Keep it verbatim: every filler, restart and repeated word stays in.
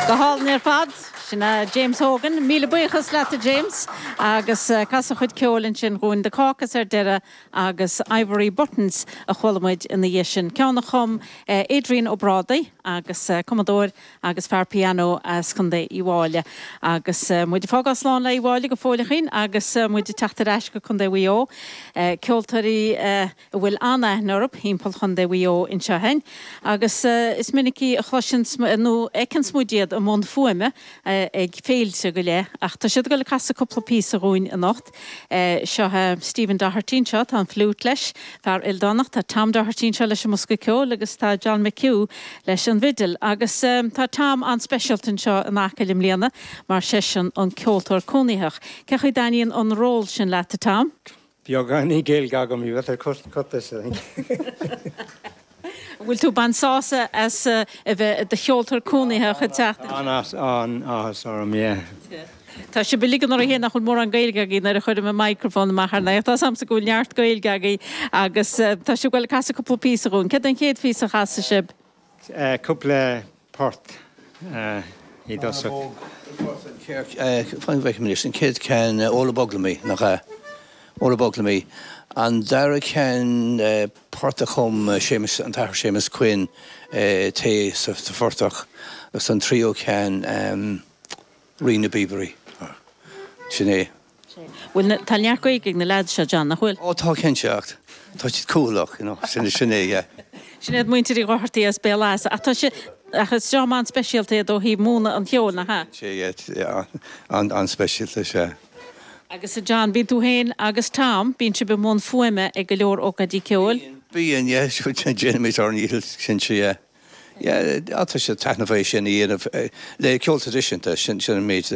Go háil níor fad sinna James Hogan, míle buchas leat James agus uh, casa chuid ceolinn sin rún de caucus ar deire agus Ivory Buttons a chhuilamid in the sin. Ceanna chum uh, Adrian O'Brady agus uh, commodore agus fear piano as chunde i bháile agus uh, muid fágas lán le i bháile go fólachin agus uh, muid teachtar eis go chunde wio uh, ceoltarí uh, bhfuil anna norop hímpel chunde wio in sehain agus uh, is minicí a chlusin nó ecin smudiad a món fuime uh, ag féilte go le ach tá siad go le casa couple pí a rúin a nacht uh, seo uh, Stephen Doherty seo tá an flút leis fear ildánach tá Tam Doherty seo leis a musca ceol agus tá John McHugh leis an vidal agus um, tá Tam an specialtan seo an acalim líana mar sesin an ceoltóir cónaíthach. Ce chu daíonn an ról sin le a Tam? Bíag ganí géal gagam í bheit ar cotas a Bhfuil tú ban sása as uh, a bheith de cheoltóir cónaíthach a teachta? An as an as orm, yeah. Tá sé biligan ar a héna chun mór an gailgagaí nar a chuir me microfón mar na tá samsa go neart gailgagaí agus uh, tá sé bhfuil casa couple pí a rún. Cé an chéad fí a chasa sib? Uh, couple port uh, i dosach. Fáin bheith mé sin céad cén óla boglami nach a óla boglami an dara cén porta chum sémas an tar sémas cuin té sa fortach agus an trio cén Rina Bíberí sinné. Bhfuil tá neart gailgag na lead se John nach bhfuil? Ó tá cén seacht. Tá siad cúlach, you know, sinné sinné, yeah. Sinnéad muintir í gáirtaí as bélas a tá sé achas seo man specialté dó hí múna an cheol na ha? Sé, yeah, an, an specialté sé. Agus a John, bín tú héin agus Tam, bín si be mún fuime ag go leor ó gadí ceol? Bíon, yeah, siú Jenny Arníil sin si, yeah. Yeah, atá sé technovéis sin í le ceol tradiisianta sin sin méid